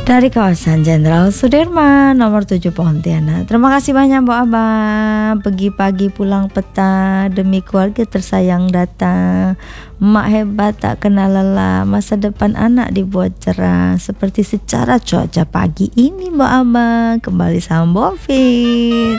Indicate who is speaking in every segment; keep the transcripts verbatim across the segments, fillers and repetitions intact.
Speaker 1: Dari kawasan Jenderal Sudirman nomor tujuh Pontianak. Terima kasih banyak Bu Abang. Pergi pagi pulang petang, demi keluarga tersayang datang. Mak hebat tak kenal lelah, masa depan anak dibuat cerah. Seperti secara cuaca pagi ini Bu Abang. Kembali sama Bofit.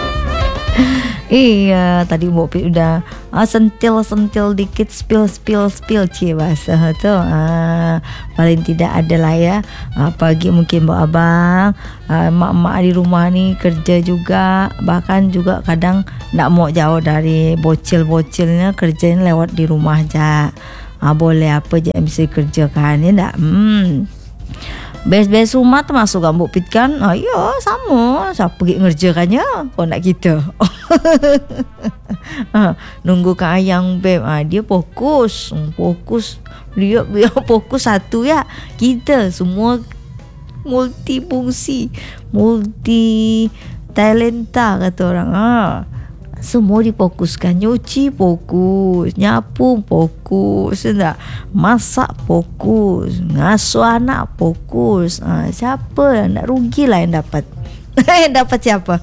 Speaker 1: Iya, tadi Bu Pi udah ah, sentil-sentil dikit, spill spill spill cie bahasa tu. Ah, paling tidak ada lah ya. Ah, pagi mungkin Bu Abang, ah, mak-mak di rumah ni kerja juga, bahkan juga kadang nak mau jauh dari bocil-bocilnya, kerjanya lewat di rumah aja. Ah, boleh apa je yang bisa kerjakan ya tak? Hmm. Bes-bes rumah termasuk Mbok Pit kan? Ah, ya sama. Siapa pergi ngerjakannya? Oh nak kita. ah, nunggu ke ayang beb. Ah, dia fokus. Fokus. Dia dia fokus satu ya. Kita semua multifungsi. Multi talenta kata orang. Ah. Semua difokuskan. Nyuci fokus, nyapu fokus, tak? Masak fokus, ngasuh anak fokus. Ha, siapa yang nak rugilah yang dapat? Yang dapat siapa?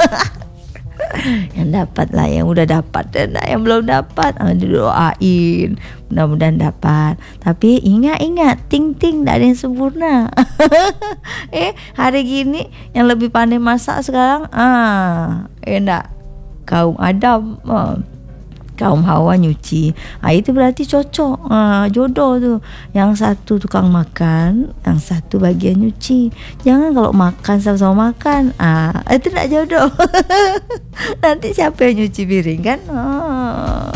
Speaker 1: Yang dapat lah yang udah dapat, dan yang belum dapat ha, doain mudah-mudahan dapat. Tapi ingat-ingat, ting-ting tak ada yang sempurna. eh hari gini yang lebih pandai masak sekarang ah eh tak, kaum Adam, uh, kaum Hawa nyuci. Ah, itu berarti cocok, uh, jodoh tu. Yang satu tukang makan, yang satu bagian nyuci. Jangan kalau makan sama-sama makan, ah, itu tak jodoh. Nanti siapa yang nyuci piring kan? Ah.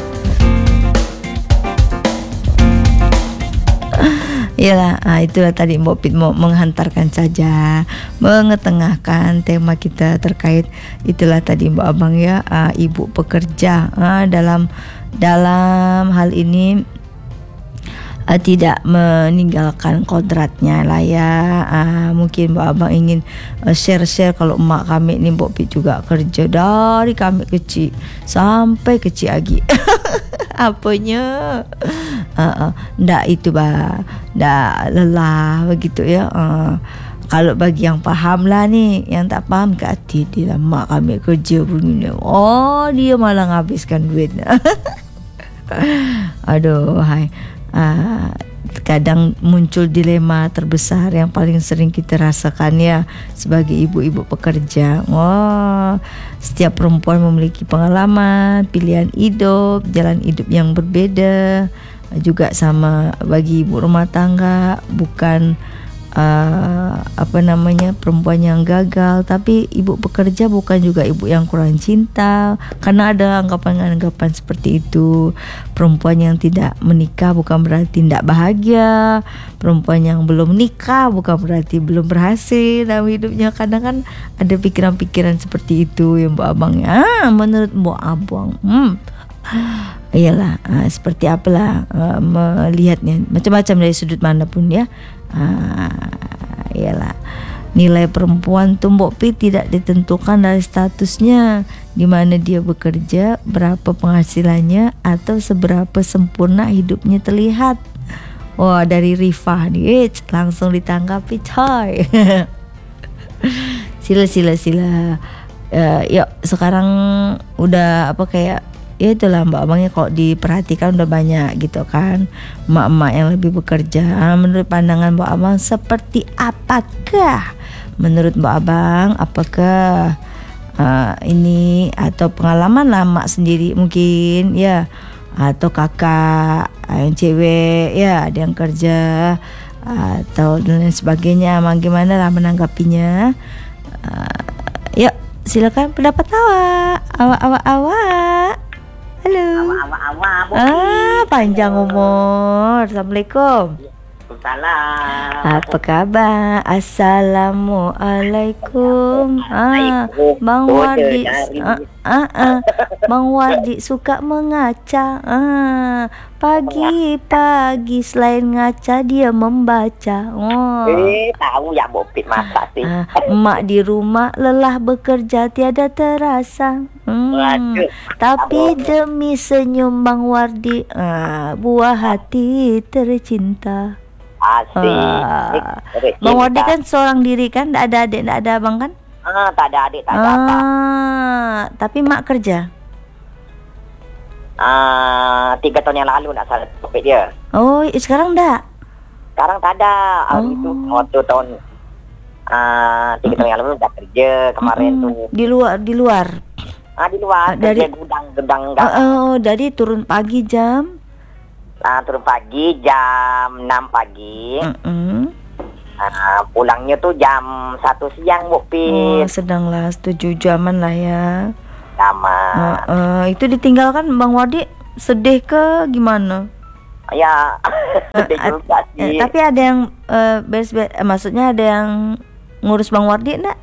Speaker 1: Yalah, ah, itulah tadi Mbok Pit mau menghantarkan saja, mengetengahkan tema kita terkait itulah tadi Mbak Abang ya, ah, ibu pekerja ah, dalam dalam hal ini ah, tidak meninggalkan kodratnya lah ya. Ah, mungkin Mbak Abang ingin uh, share-share kalau emak kami ni Mbok Pit juga kerja dari kami kecil sampai kecil lagi. Apanya? Uh, uh, ndak itu bah, ndak lelah begitu ya. Uh, kalau bagi yang faham lah ni, yang tak faham ke hati dia lah. Mak kami kerja begini, oh dia malah nghabiskan duit. Aduh, hai. Uh, kadang muncul dilema terbesar yang paling sering kita rasakan ya sebagai ibu-ibu pekerja. Wah, setiap perempuan memiliki pengalaman, pilihan hidup, jalan hidup yang berbeda. Juga sama bagi ibu rumah tangga, bukan uh, apa namanya perempuan yang gagal, tapi ibu pekerja bukan juga ibu yang kurang cinta, karena ada anggapan-anggapan seperti itu. Perempuan yang tidak menikah bukan berarti tidak bahagia, perempuan yang belum nikah bukan berarti belum berhasil dalam hidupnya. Kadang kan ada pikiran-pikiran seperti itu yang Mbak Abang ya. Ah, menurut Mbak Abang hmm iyalah, uh, seperti apalah uh, melihatnya macam-macam dari sudut manapun ya. Uh, iyalah, nilai perempuan tu Mbok Pi tidak ditentukan dari statusnya, di mana dia bekerja, berapa penghasilannya, atau seberapa sempurna hidupnya terlihat. Wah, dari Rifah ni eh, langsung ditanggapi coy. Sila sila sila. Uh, yuk sekarang udah apa kayak ya itulah Mbak Abangnya, kalau diperhatikan udah banyak gitu kan mak-mak yang lebih bekerja. Menurut pandangan Mbak Abang seperti apakah menurut Mbak Abang? Apakah uh, ini atau pengalaman lah mak sendiri mungkin ya, atau kakak yang cewek ya ada yang kerja atau dan lain sebagainya, bagaimana lah menanggapinya? Uh, yuk silakan pendapat awak awak-awak awak. Halo.
Speaker 2: Awak-awak.
Speaker 1: Ah, panjang umur. Assalamualaikum.
Speaker 2: Waalaikumsalam.
Speaker 1: Apa khabar? Assalamualaikum. Ah, Bang Wardi. Ah, ah, ah. Bang Wardi suka mengaca. Ah, pagi-pagi selain ngaca dia membaca. Oh.
Speaker 2: Eh, tahu ya Bopit masa sih.
Speaker 1: Ah, emak di rumah lelah bekerja tiada terasa. Hmm.
Speaker 2: Waduh.
Speaker 1: Tapi demi senyum Bang Wardi, ah, buah hati tercinta.
Speaker 2: Asik.
Speaker 1: Ah.
Speaker 2: Rezeki
Speaker 1: Bang Wardi
Speaker 2: kita.
Speaker 1: kan seorang diri kan, tak ada adik, tak ada abang kan?
Speaker 2: Ah, tak ada adik, tak ada apa.
Speaker 1: Ah, tapi mak kerja.
Speaker 2: Ah, tiga tahun yang lalu nak salah topik dia.
Speaker 1: Oh, sekarang tak?
Speaker 2: Sekarang tak ada. Hari
Speaker 1: Oh.
Speaker 2: tu waktu tahun ah tiga tahun yang lalu dah kerja kemarin
Speaker 1: Mm-mm.
Speaker 2: tu.
Speaker 1: Di luar, di luar.
Speaker 2: Ah di luar
Speaker 1: Ah, dari-
Speaker 2: kerja gudang-gudang
Speaker 1: Oh, oh, dari turun pagi jam.
Speaker 2: ah, turun pagi jam enam pagi.
Speaker 1: Mm-mm.
Speaker 2: Ah, pulangnya tu jam satu siang Bu
Speaker 1: Oh,
Speaker 2: Pit.
Speaker 1: sedanglah tujuh jaman lah ya.
Speaker 2: Sama.
Speaker 1: Uh, uh, itu ditinggalkan Bang Wardi sedih ke gimana?
Speaker 2: Ya, sedih
Speaker 1: Ah,
Speaker 2: juga
Speaker 1: Eh,
Speaker 2: sih.
Speaker 1: tapi ada yang eh, beres-beres, eh, maksudnya ada yang ngurus Bang Wardi enggak?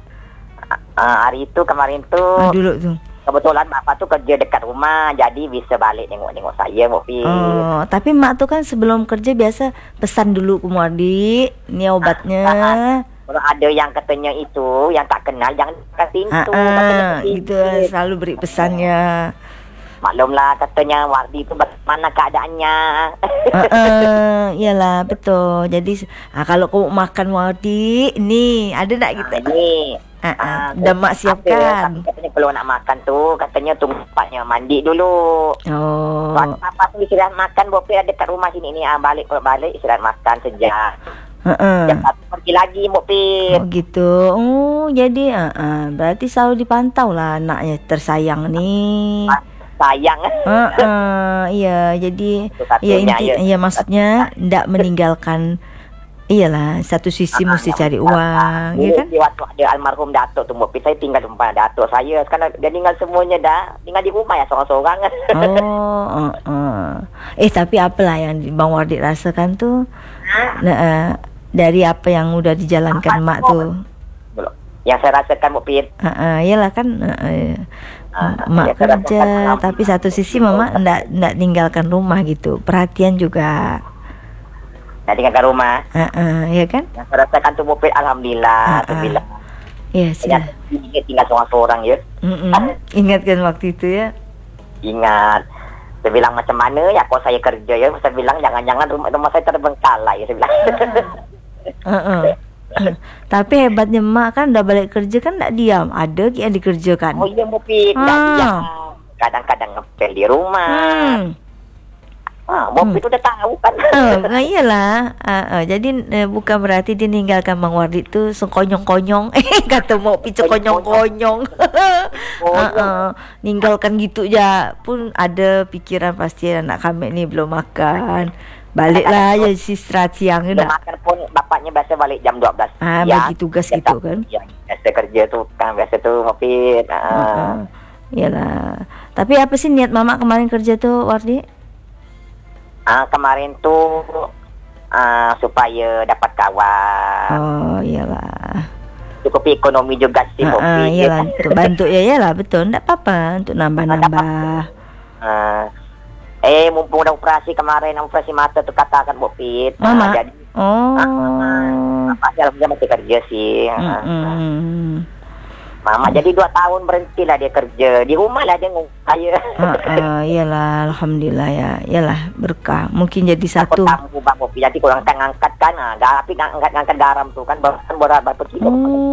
Speaker 2: Ah, hari itu kemarin tu
Speaker 1: Ah, dulu tuh.
Speaker 2: kebetulan bapak tu kerja dekat rumah, jadi bisa balik nengok-nengok saya Bu Pit.
Speaker 1: Oh, tapi mak tuh kan sebelum kerja biasa pesan dulu ke Bang Wardi, ini obatnya.
Speaker 2: Kalau ada yang katanya itu, yang tak kenal, jangan buka pintu.
Speaker 1: Ah,
Speaker 2: katanya
Speaker 1: ah,
Speaker 2: begitu.
Speaker 1: gitu selalu beri pesannya.
Speaker 2: Maklumlah katanya Wardi itu bagaimana keadaannya.
Speaker 1: Ah, ah, iyalah betul. Jadi ah, kalau kamu makan Wardi, nih ada tak gitu?
Speaker 2: Nah, ini
Speaker 1: Ah, ah,
Speaker 2: ah,
Speaker 1: udah mak
Speaker 2: ada,
Speaker 1: siapkan.
Speaker 2: tapi katanya kalau nak makan tu, katanya tunggu bapaknya mandi dulu.
Speaker 1: Oh.
Speaker 2: Soalnya papa tu istirahat makan, Bopi ada dekat rumah sini ni. Ah, balik kalau balik istirahat makan sejak.
Speaker 1: Heeh.
Speaker 2: Jam satu pergi lagi Bopi.
Speaker 1: Oh gitu. Oh jadi uh, uh, berarti selalu dipantau lah anaknya tersayang nih.
Speaker 2: Sayang.
Speaker 1: Uh, uh, iya jadi
Speaker 2: Itu
Speaker 1: ya
Speaker 2: satunya,
Speaker 1: inti
Speaker 2: ya.
Speaker 1: ya maksudnya tidak meninggalkan. Iyalah satu sisi
Speaker 2: Ah,
Speaker 1: mesti
Speaker 2: yang
Speaker 1: cari
Speaker 2: besar.
Speaker 1: uang,
Speaker 2: Dulu
Speaker 1: ya kan?
Speaker 2: di waktu ada almarhum Datuk tu Bopi, saya tinggal di rumah Datuk saya. Sekarang dia tinggal semuanya dah. Tinggal di rumah ya seorang-seorang.
Speaker 1: Oh, uh, uh. eh tapi apalah yang di- Bang Wardi rasakan tuh, nah, uh, dari apa yang udah dijalankan
Speaker 2: Apa
Speaker 1: mak
Speaker 2: tuh?
Speaker 1: tuh.
Speaker 2: Belum. Yang saya rasakan Bopi.
Speaker 1: Uh, uh, iyalah kan uh, uh,
Speaker 2: Ah,
Speaker 1: mak
Speaker 2: ya, saya
Speaker 1: kerja,
Speaker 2: rasakan
Speaker 1: tapi satu sisi mama ndak ndak tinggalkan rumah gitu, perhatian juga,
Speaker 2: Nah, tinggal ke rumah.
Speaker 1: uh, uh, ya kan?
Speaker 2: Yang saya rasakan tu Bopi, alhamdulillah.
Speaker 1: Ah,
Speaker 2: Saya
Speaker 1: ah.
Speaker 2: bilang.
Speaker 1: Ya
Speaker 2: Saya
Speaker 1: sudah.
Speaker 2: ingat tinggal seorang-seorang ya.
Speaker 1: Mm-mm. Ingatkan waktu itu ya.
Speaker 2: Ingat. Saya bilang macam mana ya kalau saya kerja ya. Saya bilang jangan-jangan rumah, rumah saya terbengkalai. Saya bilang.
Speaker 1: Uh-uh. Tapi hebatnya mak kan udah balik kerja kan ndak diam, ada yang dikerjakan.
Speaker 2: Oh iya Bopi.
Speaker 1: Ah.
Speaker 2: Kadang-kadang ngepel di rumah.
Speaker 1: Hmm.
Speaker 2: Ah, Bopi
Speaker 1: Hmm.
Speaker 2: tu dah tahu kan.
Speaker 1: Oh, nah iyalah. Uh, uh, jadi uh, bukan berarti dia ninggalkan Bang Wardi itu sekonyong-konyong. Eh kata mau picu konyong-konyong.
Speaker 2: Oh,
Speaker 1: uh, uh, ninggalkan gitu ya pun ada pikiran pasti anak kami ni belum makan. Baliklah ya si istirahat siang
Speaker 2: Belum
Speaker 1: nak.
Speaker 2: makan pun bapaknya biasa balik jam dua belas.
Speaker 1: Ah, bagi tugas
Speaker 2: Dia
Speaker 1: gitu
Speaker 2: tak-
Speaker 1: kan.
Speaker 2: Ya, biasa kerja tu kan biasa tu Bopi. Ah.
Speaker 1: Uh, iyalah. Tapi apa sih niat mama kemarin kerja tuh Wardi?
Speaker 2: Ah, kemarin tu ah, supaya dapat kawan.
Speaker 1: Oh iyalah.
Speaker 2: Cukupi ekonomi juga sih
Speaker 1: Uh, uh,
Speaker 2: Bopi.
Speaker 1: iyalah untuk bantu ya iyalah betul. Ndak apa-apa untuk nambah-nambah.
Speaker 2: Ah, eh mumpung dah operasi kemarin, operasi mata tu katakan Bopi.
Speaker 1: Mama.
Speaker 2: jadi
Speaker 1: Oh.
Speaker 2: apa dia masih kerja sih. Ah,
Speaker 1: Mm-mm.
Speaker 2: Mama jadi dua tahun berhentilah dia kerja. Di rumah lah dia ngurus saya.
Speaker 1: Uh, uh, iyalah alhamdulillah ya. Iyalah berkah. Mungkin jadi
Speaker 2: Takut
Speaker 1: satu.
Speaker 2: tamu Bang Bopi. Jadi kurang kan ngangkat kan. Ah, tapi ngangkat ngangkat garam tu kan bahkan berat berapa kilo.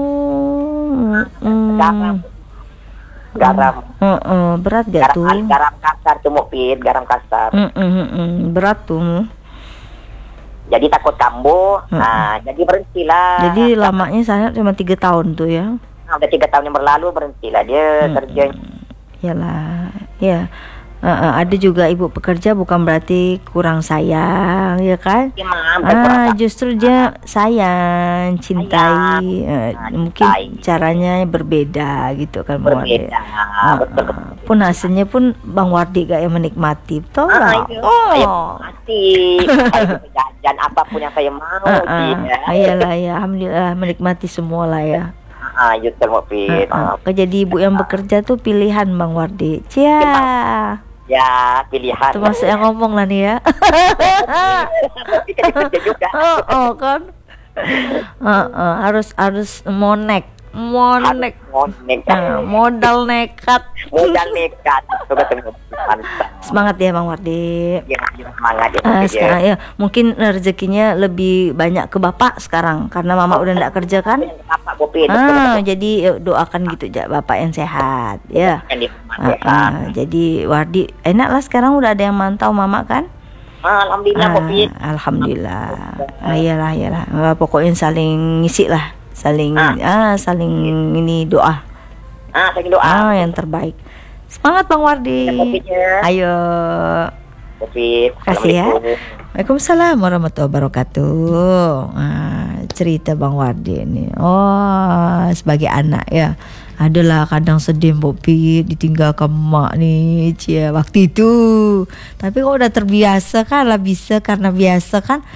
Speaker 1: Oh. Mm.
Speaker 2: Garam. Garam.
Speaker 1: Uh, uh, berat gak
Speaker 2: Garam,
Speaker 1: tuh?
Speaker 2: garam kasar tu Bopi, garam kasar.
Speaker 1: Mm, mm, mm, mm. Berat tuh.
Speaker 2: Jadi takut kambuh.
Speaker 1: Mm.
Speaker 2: Ah, jadi berhentilah.
Speaker 1: Jadi lamanya saya cuma tiga tahun tuh ya.
Speaker 2: Ah, udah tiga tahun yang berlalu berhentilah dia
Speaker 1: Hmm.
Speaker 2: kerja.
Speaker 1: Iyalah, ya. Uh, uh, ada juga ibu pekerja bukan berarti kurang sayang, ya kan?
Speaker 2: Ya, Mam, bukan kurang
Speaker 1: Ah,
Speaker 2: sayang.
Speaker 1: justru dia sayang, cintai. Eh,
Speaker 2: Ah,
Speaker 1: mungkin
Speaker 2: cintai.
Speaker 1: caranya berbeda gitu kan, Bang Wardi.
Speaker 2: berbeda.
Speaker 1: Ah,
Speaker 2: Betul.
Speaker 1: ah. Pun hasilnya pun Bang Wardi gak yang menikmati, betul
Speaker 2: Ah,
Speaker 1: nggak?
Speaker 2: iya.
Speaker 1: Oh.
Speaker 2: Saya mati. Saya jajan apapun yang saya mau.
Speaker 1: Ah, ah.
Speaker 2: Ya.
Speaker 1: Iyalah ya, alhamdulillah menikmati semua lah ya.
Speaker 2: Ah, you tell Bopi.
Speaker 1: Ah, ah. Jadi ibu yang bekerja tuh pilihan Bang Wardi. Cia.
Speaker 2: Ya, pilihan.
Speaker 1: Termasuk yang ngomong lah nih ya.
Speaker 2: Bopi kan dia kerja juga.
Speaker 1: Oh, oh kan. Uh, uh, harus harus monek monek.
Speaker 2: Monek.
Speaker 1: Nah, modal nekat.
Speaker 2: Modal nekat. Coba tengok. Mantap.
Speaker 1: Semangat ya Bang Wardi.
Speaker 2: Ya, ya, semangat ya.
Speaker 1: Ah,
Speaker 2: Bobi,
Speaker 1: sekarang ya mungkin rezekinya lebih banyak ke bapak sekarang karena mama udah nggak kerja kan.
Speaker 2: Bapak Bobi.
Speaker 1: Ah, jadi eh, doakan gitu ya bapak yang sehat ya.
Speaker 2: Yang di rumah
Speaker 1: Ah,
Speaker 2: sehat.
Speaker 1: ah, jadi Wardi enak lah sekarang udah ada yang mantau mama kan.
Speaker 2: Alhamdulillah
Speaker 1: Ah,
Speaker 2: Bobi.
Speaker 1: Alhamdulillah. Ah, iyalah iyalah. Ah, pokoknya saling ngisi lah, saling
Speaker 2: Ah.
Speaker 1: ah, saling ini doa.
Speaker 2: Ah, saya doa.
Speaker 1: Ah, yang terbaik. Semangat Bang Wardi.
Speaker 2: Ya, Bobi, ya.
Speaker 1: Ayo.
Speaker 2: Bobi.
Speaker 1: Kasih ya.
Speaker 2: Assalamualaikum.
Speaker 1: Waalaikumsalam warahmatullahi wabarakatuh. Ah, cerita Bang Wardi ini. Oh, sebagai anak ya. Adalah kadang sedih Bobi ditinggalkan mak nih cia waktu itu. Tapi kok udah terbiasa kan lah bisa karena biasa kan